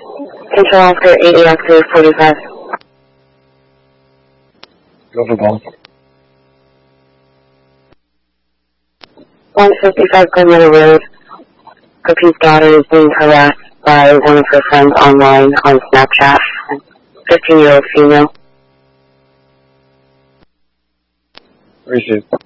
Control Oscar 80 Oscar 45. Go for ball. 155 Glenmeadow Road. Cookie's daughter is being harassed by one of her friends online on Snapchat. 15-year-old female. Receive.